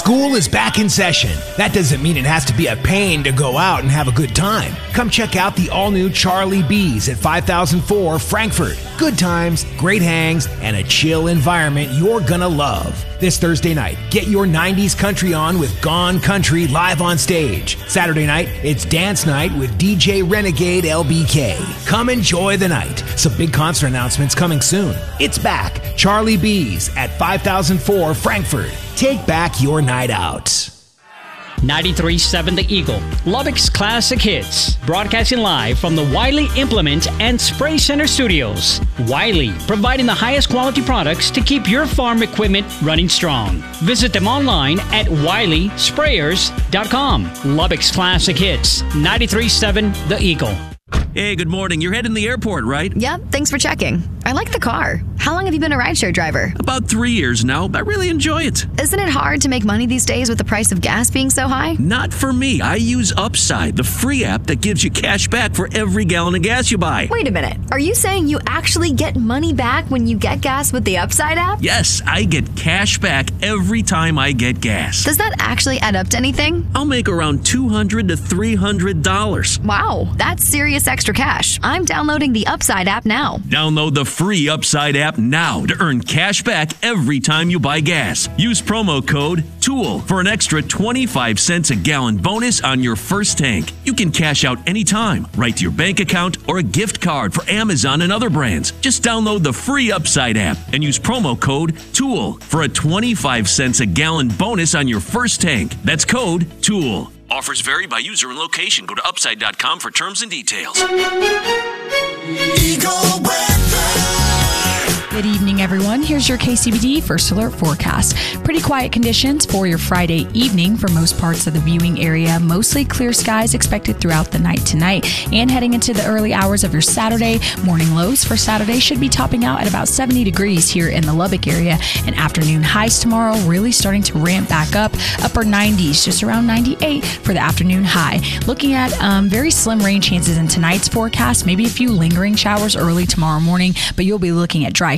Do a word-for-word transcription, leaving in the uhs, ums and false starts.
School is back in session. That doesn't mean it has to be a pain to go out and have a good time. Come check out the all-new Charlie B's at five thousand four Frankfurt. Good times, great hangs, and a chill environment you're gonna love. This Thursday night, get your nineties country on with Gone Country live on stage. Saturday night, it's dance night with D J Renegade L B K. Come enjoy the night. Some big concert announcements coming soon. It's back. Charlie B's at five thousand four Frankfurt. Take back your night out. ninety-three point seven The Eagle, Lubbock's classic hits. Broadcasting live from the Wiley Implement and Spray Center studios. Wiley, providing the highest quality products to keep your farm equipment running strong. Visit them online at wiley sprayers dot com. Lubbock's classic hits, ninety-three point seven The Eagle. Hey, good morning. You're heading to the airport, right? Yep, thanks for checking. I like the car. How long have you been a rideshare driver? About three years now. I really enjoy it. Isn't it hard to make money these days with the price of gas being so high? Not for me. I use Upside, the free app that gives you cash back for every gallon of gas you buy. Wait a minute. Are you saying you actually get money back when you get gas with the Upside app? Yes, I get cash back every time I get gas. Does that actually add up to anything? I'll make around two hundred to three hundred dollars. Wow, that's serious extra cash. I'm downloading the Upside app now. Download the free Upside app now to earn cash back every time you buy gas. Use promo code TOOL for an extra twenty-five cents a gallon bonus on your first tank. You can cash out anytime, right to your bank account or a gift card for Amazon and other brands. Just download the free Upside app and use promo code TOOL for a twenty-five cents a gallon bonus on your first tank. That's code TOOL. Offers vary by user and location. Go to upside dot com for terms and details. Eagle Weather. Good evening, everyone. Here's your K C B D First Alert forecast. Pretty quiet conditions for your Friday evening for most parts of the viewing area. Mostly clear skies expected throughout the night tonight. And heading into the early hours of your Saturday, morning lows for Saturday should be topping out at about seventy degrees here in the Lubbock area. And afternoon highs tomorrow really starting to ramp back up. Upper nineties, just around ninety-eight for the afternoon high. Looking at um, very slim rain chances in tonight's forecast. Maybe a few lingering showers early tomorrow morning, but you'll be looking at dry